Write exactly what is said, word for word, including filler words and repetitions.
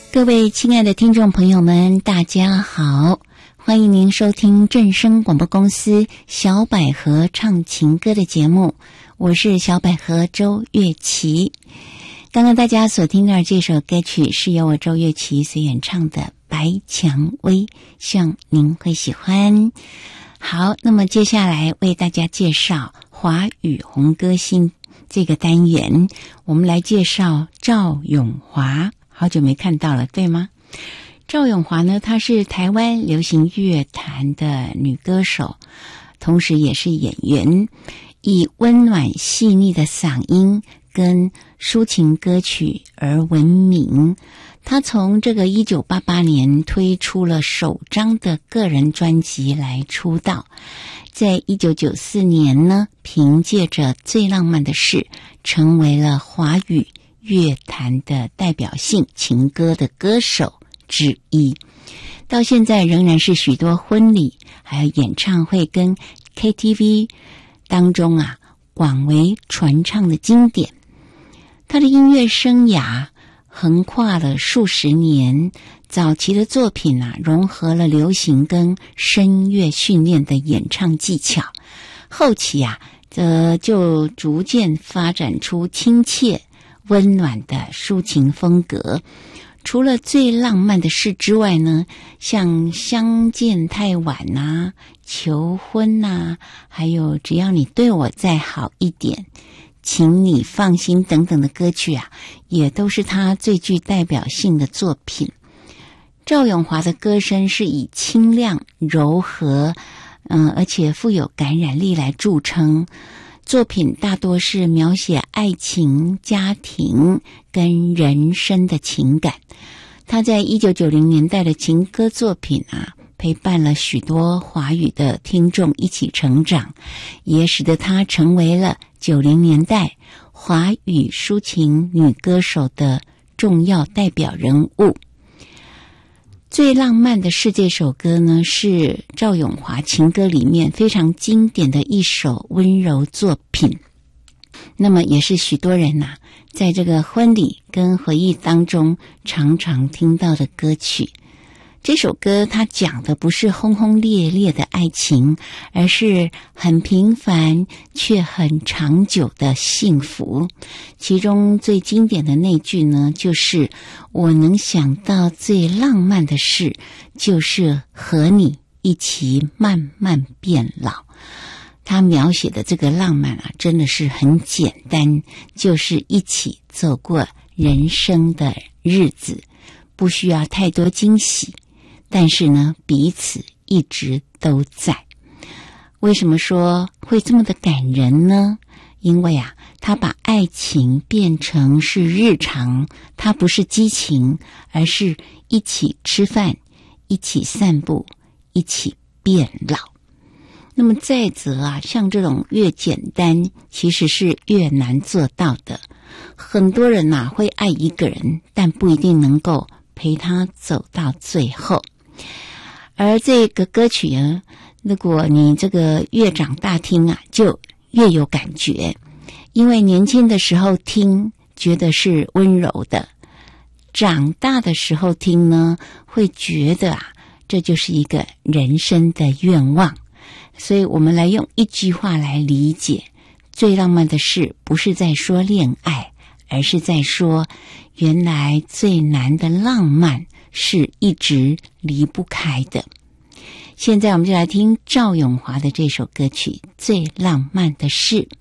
各位亲爱的听众朋友们，大家好，欢迎您收听正声广播公司小百合唱情歌的节目，我是小百合周月琪。刚刚大家所听到的这首歌曲是由我周月琪所演唱的《白蔷薇》，希望您会喜欢。好，那么接下来为大家介绍华语红歌星这个单元，我们来介绍赵咏华。好久没看到了，对吗？赵咏华呢，她是台湾流行乐坛的女歌手，同时也是演员，以温暖细腻的嗓音跟抒情歌曲而闻名。她从这个一九八八年推出了首张的个人专辑来出道，在一九九四年呢，凭借着《最浪漫的事》成为了华语乐坛的代表性情歌的歌手之一，到现在仍然是许多婚礼还有演唱会跟 K T V 当中啊广为传唱的经典。他的音乐生涯横跨了数十年，早期的作品啊融合了流行跟声乐训练的演唱技巧，后期啊则就逐渐发展出亲切温暖的抒情风格。除了最浪漫的事之外呢，像相见太晚啊、求婚啊，还有只要你对我再好一点、请你放心等等的歌曲啊，也都是他最具代表性的作品。赵咏华的歌声是以清亮柔和嗯、呃，而且富有感染力来著称，作品大多是描写爱情、家庭跟人生的情感。他在一九九零年代的情歌作品啊，陪伴了许多华语的听众一起成长，也使得他成为了九零年代华语抒情女歌手的重要代表人物。最浪漫的是这首歌呢，是赵咏华情歌里面非常经典的一首温柔作品，那么也是许多人啊在这个婚礼跟回忆当中常常听到的歌曲。这首歌它讲的不是轰轰烈烈的爱情，而是很平凡却很长久的幸福。其中最经典的那句呢，就是我能想到最浪漫的事，就是和你一起慢慢变老。他描写的这个浪漫啊，真的是很简单，就是一起走过人生的日子，不需要太多惊喜，但是呢，彼此一直都在。为什么说会这么的感人呢？因为啊，他把爱情变成是日常，它不是激情，而是一起吃饭，一起散步，一起变老。那么再则啊，像这种越简单，其实是越难做到的。很多人啊，会爱一个人，但不一定能够陪他走到最后。而这个歌曲呢，如果你这个越长大听啊，就越有感觉，因为年轻的时候听觉得是温柔的，长大的时候听呢，会觉得啊，这就是一个人生的愿望。所以我们来用一句话来理解，最浪漫的事不是在说恋爱，而是在说原来最难的浪漫是一直离不开的。现在我们就来听赵咏华的这首歌曲《最浪漫的事》。